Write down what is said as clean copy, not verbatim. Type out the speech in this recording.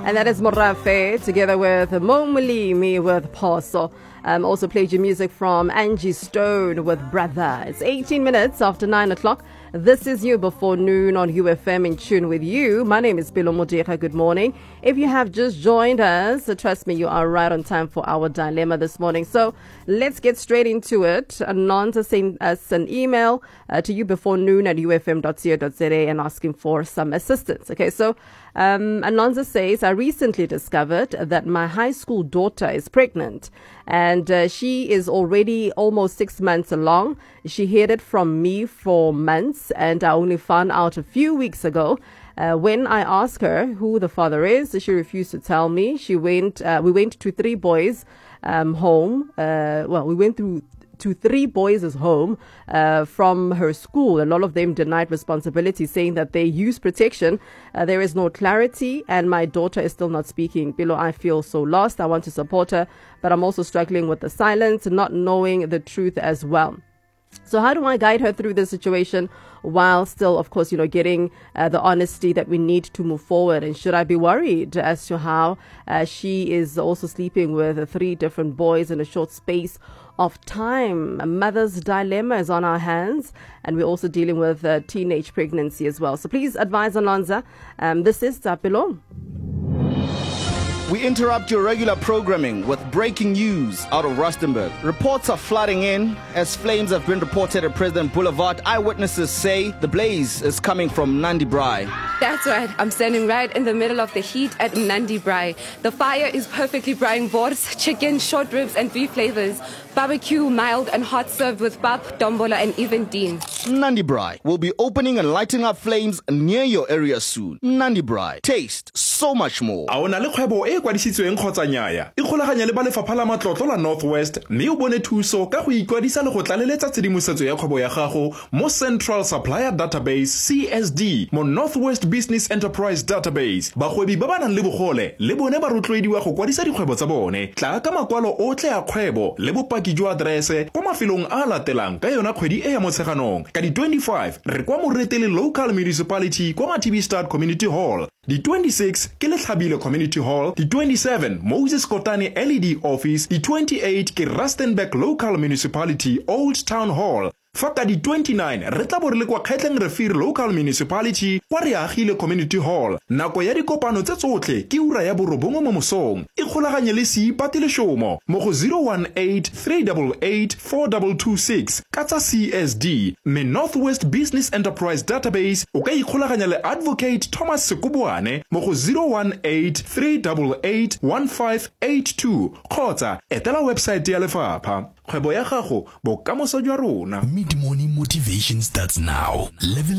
And that is Morafe together with Mo Mulimi with Poso. Also played your music from Angie Stone with Brother. It's 18 minutes after 9 o'clock. This is You Before Noon on UFM in tune with you. My name is Bilo Modeka. Good morning. If you have just joined us, trust me, you are right on time for our dilemma this morning. So let's get straight into it. Anonza sent us an email to youbeforenoon@ufm.co.za and asking for some assistance. Okay, so Anonza says, I recently discovered that my high school daughter is pregnant and she is already almost 6 months along. She hid it from me for months and I only found out a few weeks ago. When I asked her who the father is, she refused to tell me. We went to three boys' home. We went to three boys' home from her school, and all of them denied responsibility, saying that they use protection. There is no clarity, and my daughter is still not speaking. Below, I feel so lost. I want to support her, but I'm also struggling with the silence, not knowing the truth as well. So how do I guide her through this situation while still, of course, getting the honesty that we need to move forward? And should I be worried as to how she is also sleeping with three different boys in a short space of time? A mother's dilemma is on our hands, and we're also dealing with teenage pregnancy as well. So please advise Alonza. This is Tapilo. We interrupt your regular programming with breaking news out of Rustenburg. Reports are flooding in as flames have been reported at President Boulevard. Eyewitnesses say the blaze is coming from Nandi Braai. That's right. I'm standing right in the middle of the heat at Nandi Braai. The fire is perfectly braaiing boars, chicken, short ribs and beef flavors. Barbecue, mild and hot, served with pap, dombola and even dean. Nandi Braai will be opening and lighting up flames near your area soon. Nandi Braai. Taste so much more. Kwadisitsweng kgotsa nyaya ikgolaganya le ba lefapha la matlotlo la Northwest mme o bone thuso ka go ikwadisa le go tlaleletsa tshedimosetso ya kgwebo ya gago mo Central Supplier Database CSD mo Northwest Business Enterprise Database. Bagwebi ba ba nang le bogole le bone ba rotloediwa go kwadisa dikgwebo tsa bone. Tla ka makwalo otlhe a kgwebo le bopaki jwa adrese kwa mafelong a latelang ka yona kgwedi e ya motsheganong. Ka di 25 re kwa Moretele Local Municipality kwa Mathibistad Community Hall. Di 26 ke Letlhabile Community Hall. Di 27 Moses Kotane LED Office. Di 28 ke Rustenburg Local Municipality Old Town Hall. Faka di 29 re tla borele kwa Khetleng Refir Local Municipality kwa Reagile Community Hall. Nako ya dikopano tse tsotlhe ke ura ya borobongwe mo mosong. Ikgolaganye le Seipati Leshomo mo go 018-388-4226 ka tsa CSD. Me Northwest Business Enterprise Database o ka ikgolaganya le Advocate Thomas Sekubwane mo go 018-388-1582 kgotsa etela website ya lefapha. Kgwebo ya gago bokamoso jwa rona. Mid-morning motivation starts now. Level